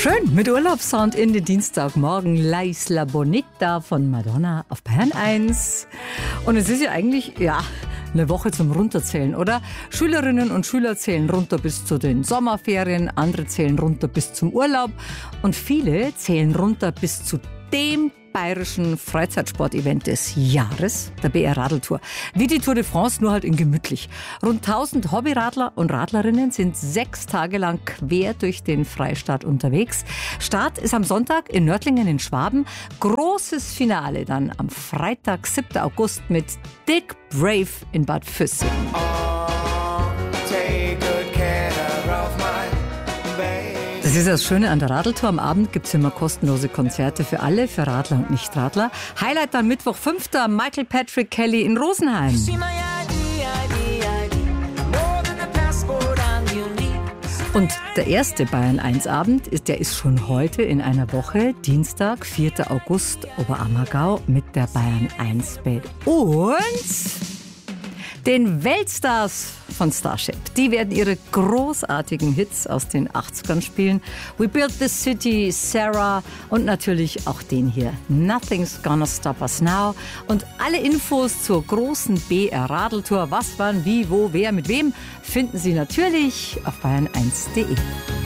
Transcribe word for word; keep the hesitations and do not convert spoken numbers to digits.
Schön mit Urlaubssound in den Dienstagmorgen. La Isla Bonita von Madonna auf Bayern eins. Und es ist ja eigentlich, ja, eine Woche zum Runterzählen, oder? Schülerinnen und Schüler zählen runter bis zu den Sommerferien, andere zählen runter bis zum Urlaub und viele zählen runter bis zu dem bayerischen Freizeitsportevent des Jahres, der B R Radeltour. Wie die Tour de France, nur halt in gemütlich. Rund tausend Hobbyradler und Radlerinnen sind sechs Tage lang quer durch den Freistaat unterwegs. Start ist am Sonntag in Nördlingen in Schwaben. Großes Finale dann am Freitag, siebten August mit Dick Brave in Bad Füssing. Das ist das Schöne an der Radeltour. Am Abend gibt es immer kostenlose Konzerte für alle, für Radler und Nicht-Radler. Highlight dann Mittwoch, fünften Michael Patrick Kelly in Rosenheim. Und der erste Bayern eins Abend, ist, der ist schon heute in einer Woche, Dienstag, vierten August, Oberammergau mit der Bayern eins Band. Und den Weltstars von Starship. Die werden ihre großartigen Hits aus den achtzigern spielen. We Built This City, Sarah und natürlich auch den hier. Nothing's Gonna Stop Us Now. Und alle Infos zur großen B R Radeltour, was, wann, wie, wo, wer, mit wem, finden Sie natürlich auf bayern eins punkt de.